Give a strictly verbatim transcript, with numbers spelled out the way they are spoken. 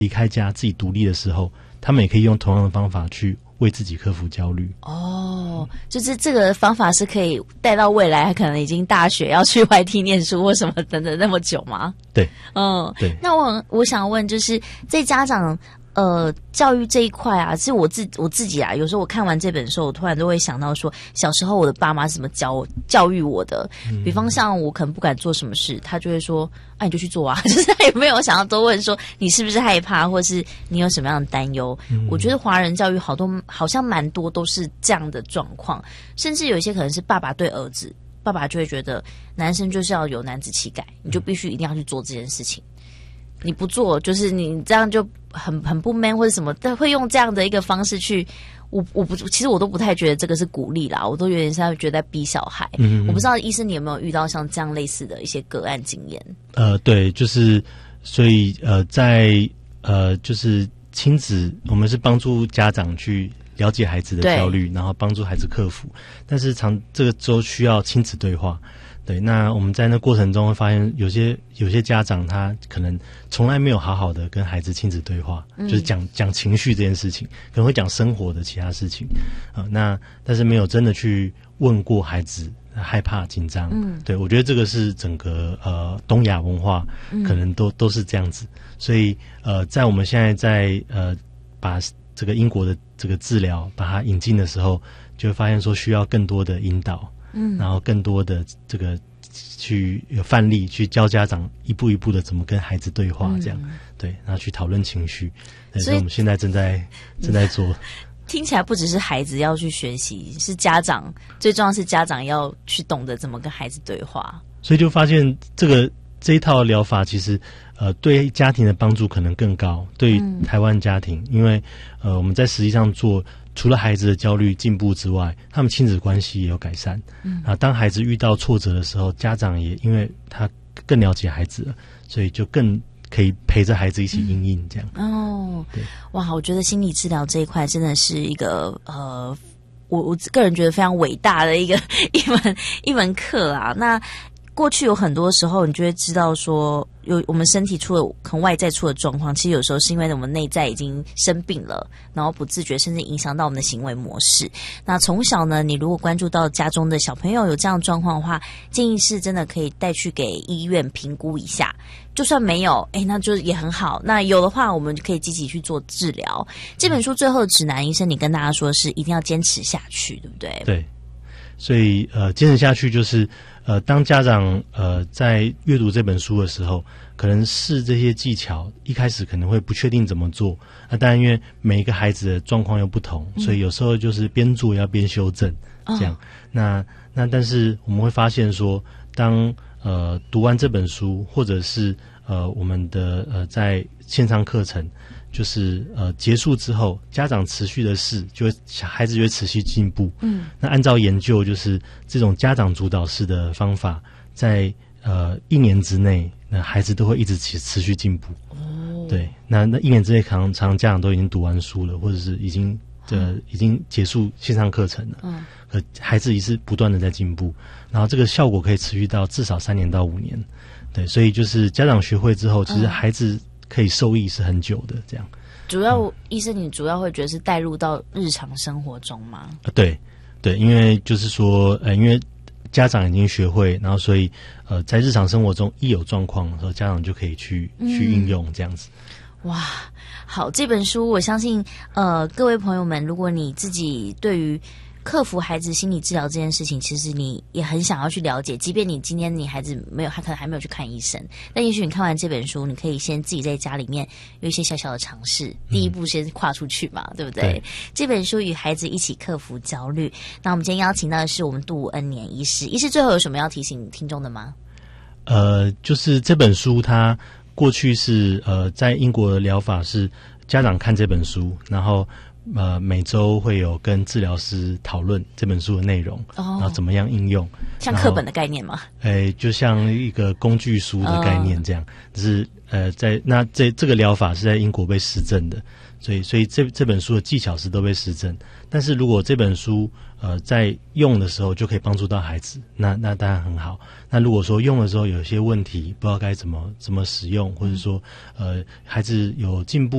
离开家自己独立的时候，他们也可以用同样的方法去为自己克服焦虑。 哦，就是这个方法是可以带到未来，可能已经大学要去 Y T 念书或什么等等那么久吗？ 对， 嗯， 对。 那我我想问，就是在家长呃教育这一块啊，是我自我自己啊，有时候我看完这本书，我突然都会想到说，小时候我的爸妈是怎么教教育我的。嗯、比方像我可能不敢做什么事，他就会说，啊，你就去做啊，就是他也没有想要多问说你是不是害怕，或是你有什么样的担忧。嗯、我觉得华人教育好多好像蛮多都是这样的状况，甚至有一些可能是爸爸对儿子，爸爸就会觉得男生就是要有男子气概，你就必须一定要去做这件事情。你不做，就是你这样就很很不 man 或者什么，但会用这样的一个方式去，我我不，其实我都不太觉得这个是鼓励啦，我都有点像觉得在逼小孩。嗯，我不知道医生你有没有遇到像这样类似的一些个案经验？呃， 对，就是所以呃，在呃就是亲子，我们是帮助家长去了解孩子的焦虑，然后帮助孩子克服，但是常这个都需要亲子对话。对，那我们在那过程中会发现，有些有些家长他可能从来没有好好的跟孩子亲子对话，嗯、就是讲讲情绪这件事情，可能会讲生活的其他事情，啊、呃，那但是没有真的去问过孩子害怕紧张。嗯，对，我觉得这个是整个呃东亚文化可能都、嗯、都是这样子，所以呃，在我们现在在呃把这个英国的这个治疗把它引进的时候，就会发现说需要更多的引导。嗯，然后更多的这个去有范例去教家长一步一步的怎么跟孩子对话，这样、嗯、对，然后去讨论情绪。所以我们现在正在正在做。 听起来不只是孩子要去学习，是家长最重要是家长要去懂得怎么跟孩子对话。 所以就发现这个这一套疗法其实呃对家庭的帮助可能更高，对于台湾家庭，嗯、因为呃我们在实际上做。除了孩子的焦虑进步之外，他们亲子关系也有改善。嗯，啊，当孩子遇到挫折的时候，家长也因为他更了解孩子了，所以就更可以陪着孩子一起因应这样。 嗯、哦，对，哇，我觉得心理治疗这一块真的是一个呃，我我个人觉得非常伟大的一个一门一门课啊。那过去有很多时候，你就会知道说，有我们身体出了可能外在出的状况，其实有时候是因为我们内在已经生病了，然后不自觉，甚至影响到我们的行为模式。那从小呢，你如果关注到家中的小朋友有这样的状况的话，建议是真的可以带去给医院评估一下。就算没有，哎，那就也很好。那有的话，我们就可以积极去做治疗。这本书最后的指南，医生你跟大家说是一定要坚持下去，对不对？ 对。所以呃，坚持下去就是呃，当家长呃在阅读这本书的时候，可能试这些技巧，一开始可能会不确定怎么做。那当然，因为每一个孩子的状况又不同，所以有时候就是边做要边修正，这样。哦、那那但是我们会发现说，当呃读完这本书，或者是呃我们的呃在线上课程。就是呃结束之后，家长持续的试，就会孩子就会持续进步。嗯，那按照研究，就是这种家长主导式的方法，在呃一年之内，那孩子都会一直持持续进步。哦，对，那那一年之内，常常家长都已经读完书了，或者是已经呃已经结束线上课程了。嗯，可孩子也是不断的在进步，然后这个效果可以持续到至少三年到五年。对，所以就是家长学会之后，其实孩子。可以受益是很久的，这样。 主要、嗯、医生，你主要会觉得是带入到日常生活中吗？ 呃、对，对，因为就是说，呃，因为家长已经学会，然后所以呃，在日常生活中一有状况的时候，家长就可以去、嗯、去运用这样子。 哇，好，这本书我相信，呃，各位朋友们，如果你自己对于克服孩子心理治疗这件事情，其实你也很想要去了解，即便你今天你孩子没有，他可能还没有去看医生，但也许你看完这本书，你可以先自己在家里面有一些小小的尝试，嗯、第一步先跨出去嘛，对不对？对，这本书与孩子一起克服焦虑。那我们今天邀请到的是我们杜恩年医师，医师最后有什么要提醒听众的吗？ 呃，就是这本书它过去是呃在英国的疗法是家长看这本书，然后呃每周会有跟治疗师讨论这本书的内容， 哦， 然后怎么样应用， 像课本的概念吗？ 诶，就像一个工具书的概念这样，只是呃，在那这这个疗法是在英国被实证的，所以所以这这本书的技巧是都被实证。但是如果这本书呃在用的时候就可以帮助到孩子，那那当然很好。那如果说用的时候有些问题，不知道该怎么怎么使用，或者说呃孩子有进步。